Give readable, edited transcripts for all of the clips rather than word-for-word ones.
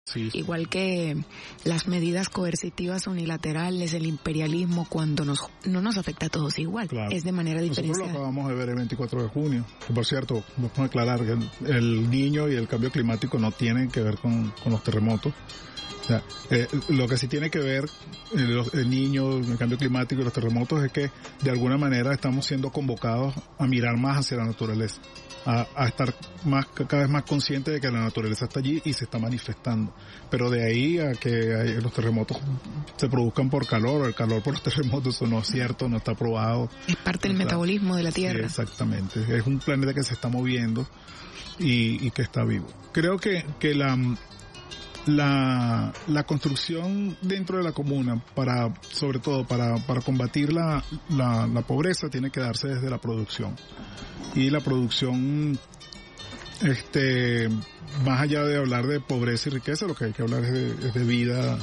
Sí. Igual que las medidas coercitivas unilaterales, el imperialismo, cuando no nos afecta a todos igual, claro. Es de manera diferenciada. Nosotros lo acabamos de ver el 24 de junio, que por cierto, vamos a aclarar que el Niño y el cambio climático no tienen que ver con los terremotos. O sea, lo que sí tiene que ver el Niño, el cambio climático y los terremotos es que de alguna manera estamos siendo convocados a mirar más hacia la naturaleza, a estar cada vez más conscientes de que la naturaleza está allí y se está manifestando. Pero de ahí a que los terremotos se produzcan por calor o el calor por los terremotos, eso no es cierto, no está probado. Es parte del metabolismo de la Tierra. Sí, exactamente. Es un planeta que se está moviendo y que está vivo. Creo que la construcción dentro de la comuna sobre todo para combatir la pobreza tiene que darse desde la producción. Y la producción, más allá de hablar de pobreza y riqueza, lo que hay que hablar es de vida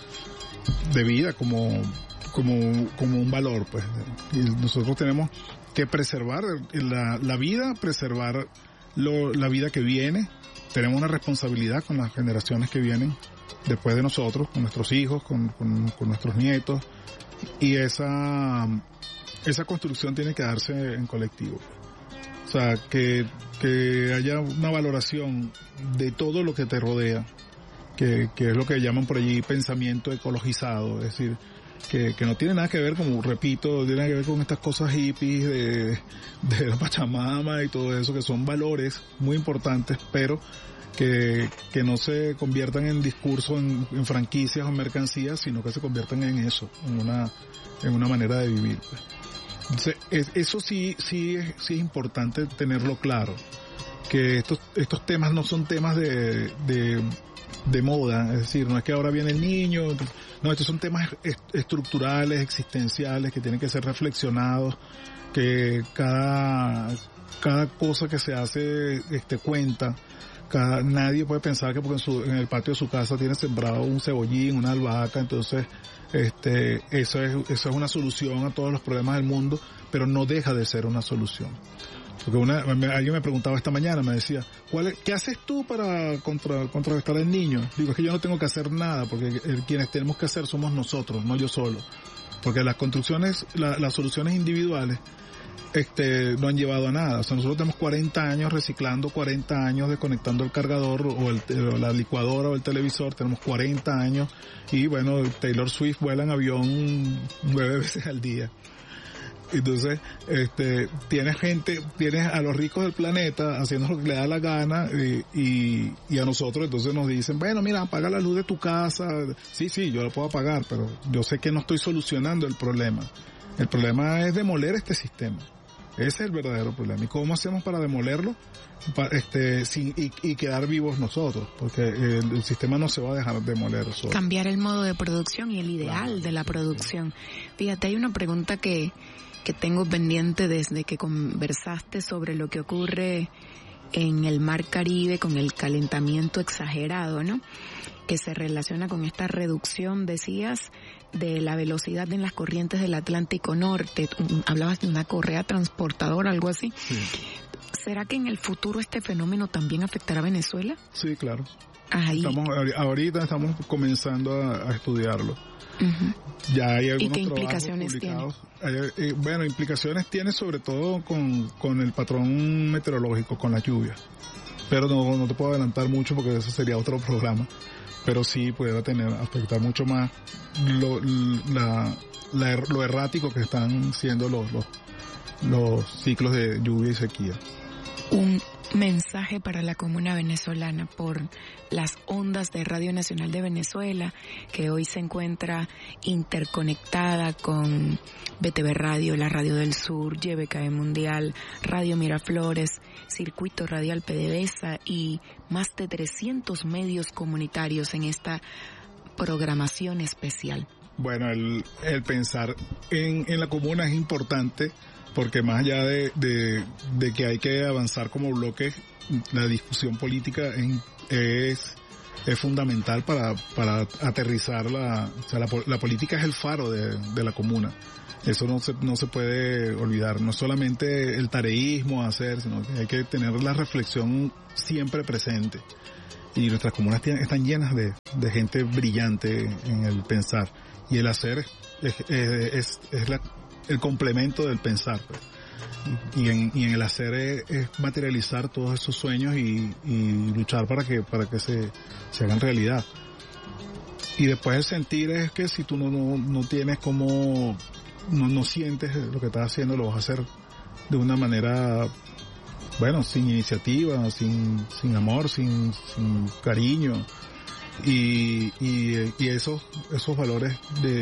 como un valor, pues. Y nosotros tenemos que preservar la vida, preservar la vida que viene. Tenemos una responsabilidad con las generaciones que vienen después de nosotros, con nuestros hijos, con nuestros nietos, y esa construcción tiene que darse en colectivo. O sea, que haya una valoración de todo lo que te rodea, que es lo que llaman por allí pensamiento ecologizado, es decir, que no tiene nada que ver, como repito, tiene que ver con estas cosas hippies de la Pachamama y todo eso, que son valores muy importantes, pero que no se conviertan en discurso, en franquicias o mercancías, sino que se conviertan en eso, en una manera de vivir, pues. Entonces, eso sí es importante tenerlo claro, que estos temas no son temas de moda, es decir, no es que ahora viene el niño, no, estos son temas estructurales, existenciales, que tienen que ser reflexionados, que cada cosa que se hace cuenta. Nadie puede pensar que porque en el patio de su casa tiene sembrado un cebollín, una albahaca, entonces eso es una solución a todos los problemas del mundo, pero no deja de ser una solución. Porque alguien me preguntaba esta mañana, me decía, ¿qué haces tú para contrarrestar al niño? Digo, es que yo no tengo que hacer nada, porque quienes tenemos que hacer somos nosotros, no yo solo. Porque las construcciones, las soluciones individuales, no han llevado a nada. O sea, nosotros tenemos 40 años reciclando, 40 años desconectando el cargador o la licuadora o el televisor, tenemos 40 años y bueno, Taylor Swift vuela en avión 9 veces al día. Entonces, tienes a los ricos del planeta haciendo lo que le da la gana y a nosotros entonces nos dicen, bueno, mira, apaga la luz de tu casa. Sí, yo la puedo apagar, pero yo sé que no estoy solucionando el problema. El problema es demoler este sistema. Ese es el verdadero problema. ¿Y cómo hacemos para demolerlo? Y quedar vivos nosotros, porque el sistema no se va a dejar demoler solo. Cambiar el modo de producción y el ideal de la producción. Fíjate, hay una pregunta que tengo pendiente desde que conversaste sobre lo que ocurre en el Mar Caribe con el calentamiento exagerado, ¿no? Que se relaciona con esta reducción, decías, de la velocidad en las corrientes del Atlántico Norte. Hablabas de una correa transportadora, algo así. Sí. ¿Será que en el futuro este fenómeno también afectará a Venezuela? Sí, claro. Ahí. Ahorita estamos comenzando a estudiarlo. Uh-huh. Ya hay algunos ¿Y qué implicaciones tiene? Bueno, implicaciones tiene sobre todo con el patrón meteorológico, con las lluvias. Pero no te puedo adelantar mucho porque eso sería otro programa. Pero sí puede afectar mucho más lo errático que están siendo los ciclos de lluvia y sequía. Un mensaje para la comuna venezolana por las ondas de Radio Nacional de Venezuela, que hoy se encuentra interconectada con BTV Radio, la Radio del Sur, YBKE Mundial, Radio Miraflores, Circuito Radial PDVSA y más de 300 medios comunitarios en esta programación especial. Bueno, el pensar en la comuna es importante, porque más allá de que hay que avanzar como bloque, la discusión política es fundamental para aterrizar la política es el faro de la comuna. Eso no se puede olvidar. No es solamente el tareísmo sino que hay que tener la reflexión siempre presente. y nuestras comunas están llenas de gente brillante en el pensar, y el hacer es el complemento del pensar, pues. Y en el hacer es materializar todos esos sueños y luchar para que se hagan realidad. Y después el sentir es que si tú no tienes como, no sientes lo que estás haciendo, lo vas a hacer de una manera, bueno, sin iniciativa, sin amor, sin cariño. Y esos valores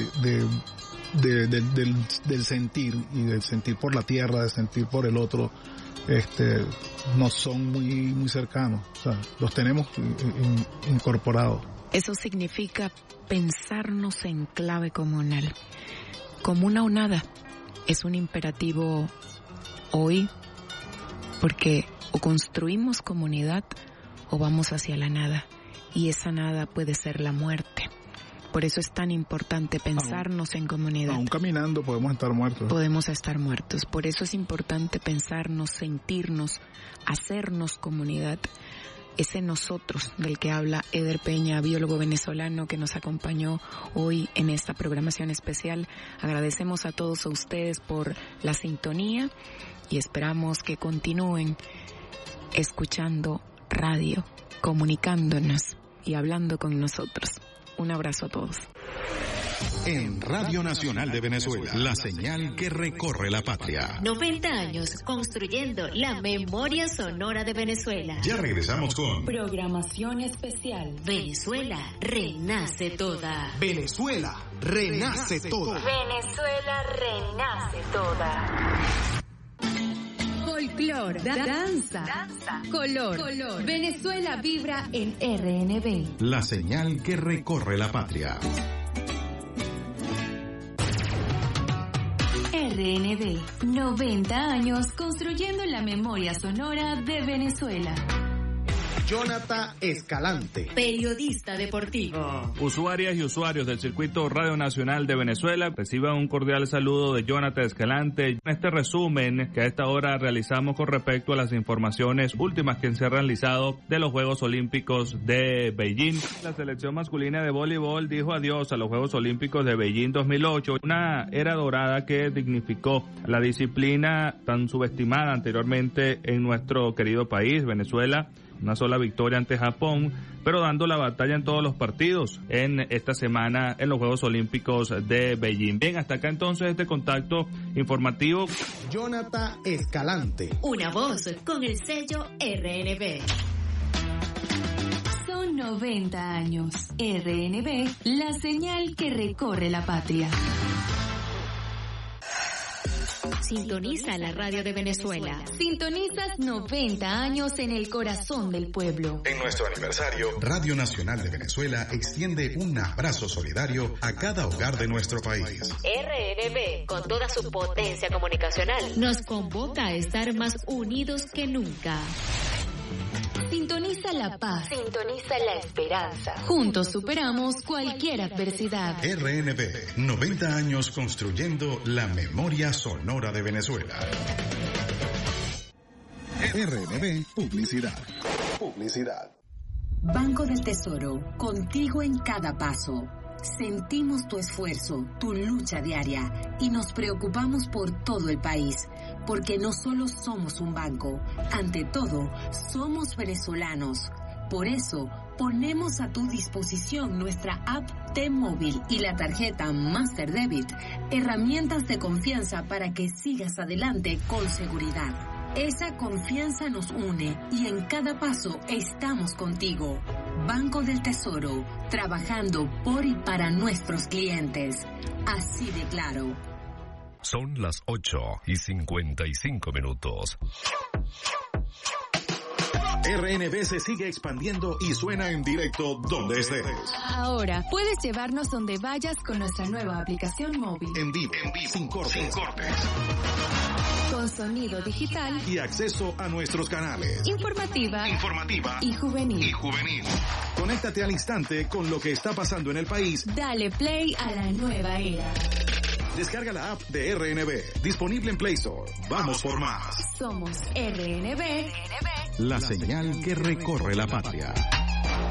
del sentir, y del sentir por la tierra, del sentir por el otro, no son muy cercanos. O sea, los tenemos incorporados. Eso significa pensarnos en clave comunal. Comuna o nada es un imperativo hoy, porque o construimos comunidad o vamos hacia la nada, y esa nada puede ser la muerte. Por eso es tan importante pensarnos en comunidad. Aún caminando podemos estar muertos. Podemos estar muertos. Por eso es importante pensarnos, sentirnos, hacernos comunidad. Ese nosotros del que habla Eder Peña, biólogo venezolano que nos acompañó hoy en esta programación especial. Agradecemos a todos ustedes por la sintonía y esperamos que continúen escuchando radio, comunicándonos y hablando con nosotros. Un abrazo a todos. En Radio Nacional de Venezuela, la señal que recorre la patria. 90 años construyendo la memoria sonora de Venezuela. Ya regresamos con programación especial. Venezuela renace toda. Venezuela renace toda. Venezuela renace toda. Folclor, danza, color. Venezuela vibra en RNB. La señal que recorre la patria. RNB, 90 años construyendo la memoria sonora de Venezuela. Jonathan Escalante, periodista deportivo. Usuarias y usuarios del circuito Radio Nacional de Venezuela, reciban un cordial saludo de Jonathan Escalante. Este resumen que a esta hora realizamos con respecto a las informaciones últimas que se han realizado de los Juegos Olímpicos de Beijing. La selección masculina de voleibol dijo adiós a los Juegos Olímpicos de Beijing 2008, una era dorada que dignificó la disciplina tan subestimada anteriormente en nuestro querido país, Venezuela. Una sola victoria ante Japón, pero dando la batalla en todos los partidos en esta semana en los Juegos Olímpicos de Beijing. Bien, hasta acá entonces este contacto informativo. Jonathan Escalante. Una voz con el sello RNB. Son 90 años. RNB, la señal que recorre la patria. Sintoniza la radio de Venezuela. Sintonizas 90 años en el corazón del pueblo. En nuestro aniversario, Radio Nacional de Venezuela extiende un abrazo solidario a cada hogar de nuestro país. RNB, con toda su potencia comunicacional, nos convoca a estar más unidos que nunca. Sintoniza la paz. Sintoniza la esperanza. Juntos superamos cualquier adversidad. RNB, 90 años construyendo la memoria sonora de Venezuela. RNB Publicidad. Banco del Tesoro, contigo en cada paso. Sentimos tu esfuerzo, tu lucha diaria y nos preocupamos por todo el país, porque no solo somos un banco, ante todo, somos venezolanos. Por eso, ponemos a tu disposición nuestra app T-Móvil y la tarjeta Master Debit, herramientas de confianza para que sigas adelante con seguridad. Esa confianza nos une y en cada paso estamos contigo. Banco del Tesoro, trabajando por y para nuestros clientes. Así de claro. Son las 8:55. RNB se sigue expandiendo y suena en directo donde estés. Ahora puedes llevarnos donde vayas con nuestra nueva aplicación móvil. En vivo, sin cortes. Con sonido digital Y acceso a nuestros canales. informativa y juvenil. Conéctate al instante con lo que está pasando en el país. Dale play a la nueva era. Descarga la app de RNB, disponible en Play Store. Vamos por más. Somos RNB. La señal que recorre la patria.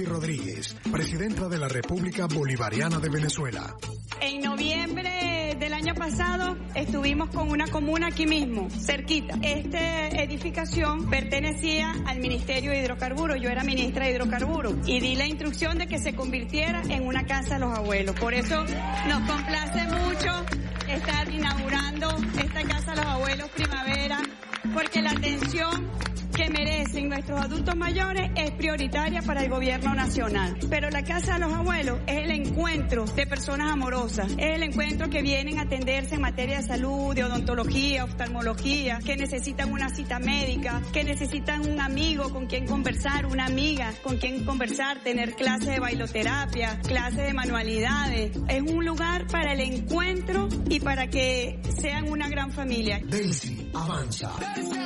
Daisy Rodríguez, presidenta de la República Bolivariana de Venezuela. En noviembre del año pasado estuvimos con una comuna aquí mismo, cerquita. Esta edificación pertenecía al Ministerio de Hidrocarburos, yo era ministra de Hidrocarburos y di la instrucción de que se convirtiera en una casa de los abuelos. Por eso nos complace mucho estar inaugurando esta casa de los abuelos Primavera, porque la atención que merecen nuestros adultos mayores es prioritaria para el gobierno nacional. Pero la Casa de los Abuelos es el encuentro de personas amorosas, es el encuentro que vienen a atenderse en materia de salud, de odontología, oftalmología, que necesitan una cita médica, que necesitan un amigo con quien conversar, una amiga con quien conversar, tener clases de bailoterapia, clases de manualidades. Es un lugar para el encuentro y para que sean una gran familia. Daisy avanza.